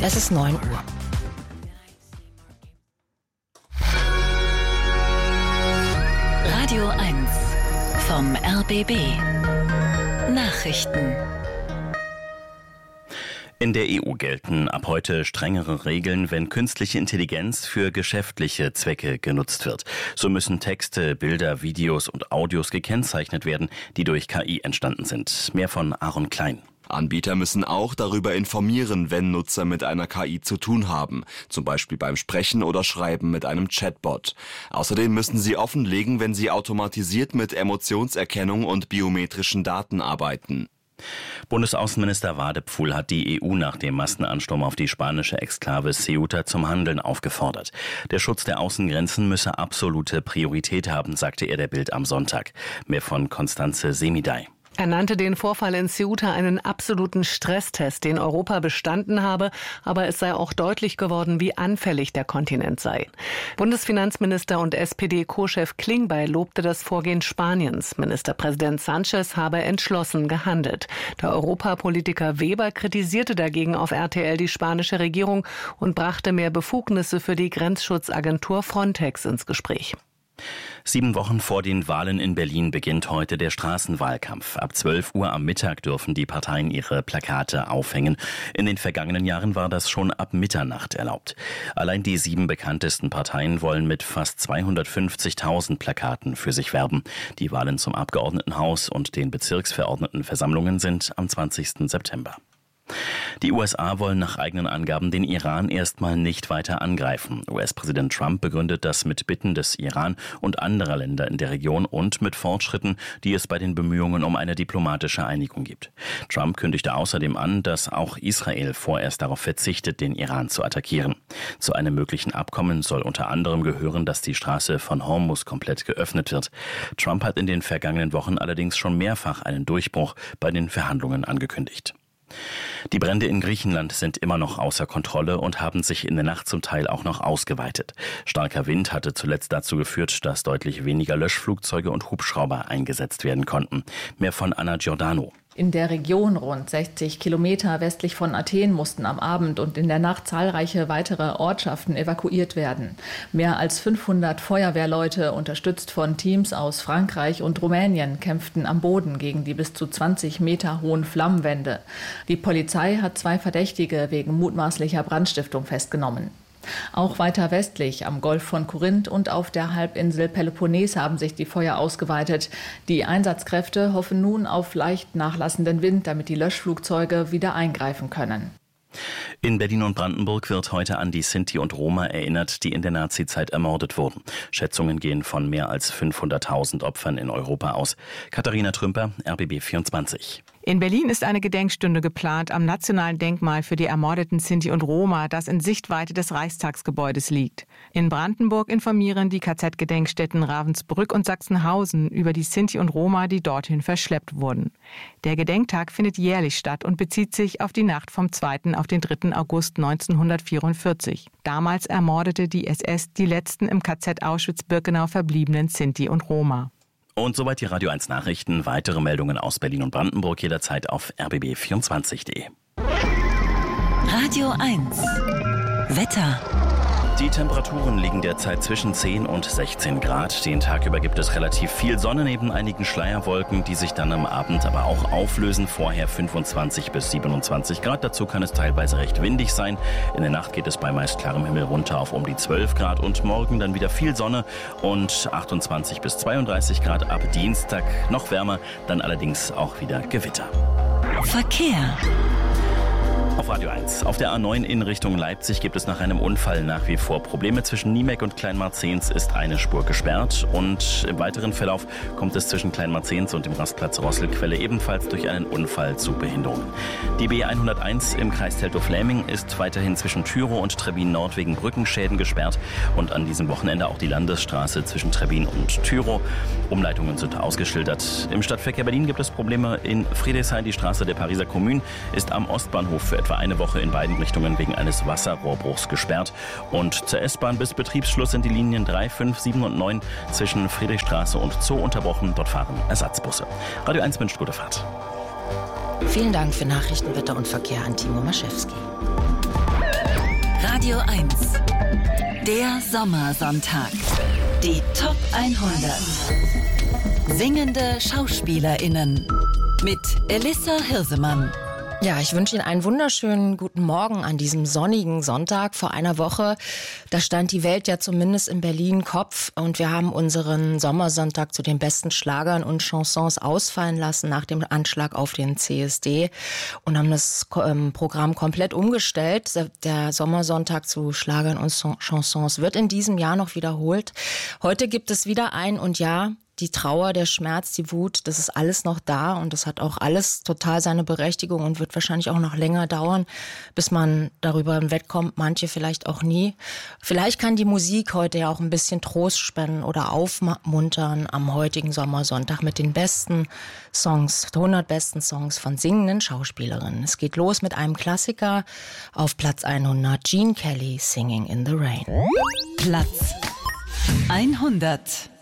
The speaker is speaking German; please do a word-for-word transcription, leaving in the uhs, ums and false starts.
Es ist neun Uhr. Radio eins vom R B B. Nachrichten. In der E U gelten ab heute strengere Regeln, wenn künstliche Intelligenz für geschäftliche Zwecke genutzt wird. So müssen Texte, Bilder, Videos und Audios gekennzeichnet werden, die durch K I entstanden sind. Mehr von Aaron Klein. Anbieter müssen auch darüber informieren, wenn Nutzer mit einer K I zu tun haben, zum Beispiel beim Sprechen oder Schreiben mit einem Chatbot. Außerdem müssen sie offenlegen, wenn sie automatisiert mit Emotionserkennung und biometrischen Daten arbeiten. Bundesaußenminister Wadepfuhl hat die E U nach dem Massenansturm auf die spanische Exklave Ceuta zum Handeln aufgefordert. Der Schutz der Außengrenzen müsse absolute Priorität haben, sagte er der Bild am Sonntag. Mehr von Constanze Semidey. Er nannte den Vorfall in Ceuta einen absoluten Stresstest, den Europa bestanden habe, aber es sei auch deutlich geworden, wie anfällig der Kontinent sei. Bundesfinanzminister und S P D-Co-Chef Klingbeil lobte das Vorgehen Spaniens. Ministerpräsident Sánchez habe entschlossen gehandelt. Der Europapolitiker Weber kritisierte dagegen auf R T L die spanische Regierung und brachte mehr Befugnisse für die Grenzschutzagentur Frontex ins Gespräch. Sieben Wochen vor den Wahlen in Berlin beginnt heute der Straßenwahlkampf. Ab zwölf Uhr am Mittag dürfen die Parteien ihre Plakate aufhängen. In den vergangenen Jahren war das schon ab Mitternacht erlaubt. Allein die sieben bekanntesten Parteien wollen mit fast zweihundertfünfzigtausend Plakaten für sich werben. Die Wahlen zum Abgeordnetenhaus und den Bezirksverordnetenversammlungen sind am zwanzigsten September. Die U S A wollen nach eigenen Angaben den Iran erstmal nicht weiter angreifen. U S-Präsident Trump begründet das mit Bitten des Iran und anderer Länder in der Region und mit Fortschritten, die es bei den Bemühungen um eine diplomatische Einigung gibt. Trump kündigte außerdem an, dass auch Israel vorerst darauf verzichtet, den Iran zu attackieren. Zu einem möglichen Abkommen soll unter anderem gehören, dass die Straße von Hormuz komplett geöffnet wird. Trump hat in den vergangenen Wochen allerdings schon mehrfach einen Durchbruch bei den Verhandlungen angekündigt. Die Brände in Griechenland sind immer noch außer Kontrolle und haben sich in der Nacht zum Teil auch noch ausgeweitet. Starker Wind hatte zuletzt dazu geführt, dass deutlich weniger Löschflugzeuge und Hubschrauber eingesetzt werden konnten. Mehr von Anna Giordano. In der Region rund sechzig Kilometer westlich von Athen mussten am Abend und in der Nacht zahlreiche weitere Ortschaften evakuiert werden. Mehr als fünfhundert Feuerwehrleute, unterstützt von Teams aus Frankreich und Rumänien, kämpften am Boden gegen die bis zu zwanzig Meter hohen Flammenwände. Die Polizei hat zwei Verdächtige wegen mutmaßlicher Brandstiftung festgenommen. Auch weiter westlich am Golf von Korinth und auf der Halbinsel Peloponnes haben sich die Feuer ausgeweitet. Die Einsatzkräfte hoffen nun auf leicht nachlassenden Wind, damit die Löschflugzeuge wieder eingreifen können. In Berlin und Brandenburg wird heute an die Sinti und Roma erinnert, die in der Nazizeit ermordet wurden. Schätzungen gehen von mehr als fünfhunderttausend Opfern in Europa aus. Katharina Trümper, R B B vierundzwanzig. In Berlin ist eine Gedenkstunde geplant am Nationalen Denkmal für die ermordeten Sinti und Roma, das in Sichtweite des Reichstagsgebäudes liegt. In Brandenburg informieren die K Z-Gedenkstätten Ravensbrück und Sachsenhausen über die Sinti und Roma, die dorthin verschleppt wurden. Der Gedenktag findet jährlich statt und bezieht sich auf die Nacht vom zweiten auf den dritten August neunzehnhundertvierundvierzig. Damals ermordete die S S die letzten im K Z Auschwitz-Birkenau verbliebenen Sinti und Roma. Und soweit die Radio eins Nachrichten. Weitere Meldungen aus Berlin und Brandenburg jederzeit auf r b b vierundzwanzig punkt d e. Radio eins Wetter. Die Temperaturen liegen derzeit zwischen zehn und sechzehn Grad. Den Tag über gibt es relativ viel Sonne neben einigen Schleierwolken, die sich dann am Abend aber auch auflösen. Vorher fünfundzwanzig bis siebenundzwanzig Grad. Dazu kann es teilweise recht windig sein. In der Nacht geht es bei meist klarem Himmel runter auf um die zwölf Grad. Und morgen dann wieder viel Sonne und achtundzwanzig bis zweiunddreißig Grad. Ab Dienstag noch wärmer, dann allerdings auch wieder Gewitter. Verkehr. Auf Radio eins. Auf der A neun in Richtung Leipzig gibt es nach einem Unfall nach wie vor Probleme. Zwischen Niemeck und Kleinmarzens ist eine Spur gesperrt. Und im weiteren Verlauf kommt es zwischen Kleinmarzens und dem Rastplatz Rosselquelle ebenfalls durch einen Unfall zu Behinderungen. Die B hunderteins im Kreis Teltow-Fläming ist weiterhin zwischen Tyrow und Trebbin Nord wegen Brückenschäden gesperrt. Und an diesem Wochenende auch die Landesstraße zwischen Trebbin und Tyrow. Umleitungen sind ausgeschildert. Im Stadtverkehr Berlin gibt es Probleme in Friedrichshain. Die Straße der Pariser Kommune ist am Ostbahnhof für etwa eine Woche in beiden Richtungen wegen eines Wasserrohrbruchs gesperrt. Und zur S-Bahn bis Betriebsschluss sind die Linien drei, fünf, sieben und neun zwischen Friedrichstraße und Zoo unterbrochen. Dort fahren Ersatzbusse. Radio eins wünscht gute Fahrt. Vielen Dank für Nachrichten, Wetter und Verkehr an Timo Maschewski. Radio eins. Der Sommersonntag. Die Top hundert. Singende SchauspielerInnen. Mit Elissa Hirsemann. Ja, ich wünsche Ihnen einen wunderschönen guten Morgen an diesem sonnigen Sonntag. Vor einer Woche, da stand die Welt ja zumindest in Berlin Kopf und wir haben unseren Sommersonntag zu den besten Schlagern und Chansons ausfallen lassen nach dem Anschlag auf den C S D und haben das ähm, Programm komplett umgestellt. Der Sommersonntag zu Schlagern und Chansons wird in diesem Jahr noch wiederholt. Heute gibt es wieder ein und ja, die Trauer, der Schmerz, die Wut, das ist alles noch da und das hat auch alles total seine Berechtigung und wird wahrscheinlich auch noch länger dauern, bis man darüber hinwegkommt, manche vielleicht auch nie. Vielleicht kann die Musik heute ja auch ein bisschen Trost spenden oder aufmuntern am heutigen Sommersonntag mit den besten Songs, hundert besten Songs von singenden Schauspielerinnen. Es geht los mit einem Klassiker auf Platz hundert, Gene Kelly, Singing in the Rain. Platz hundert.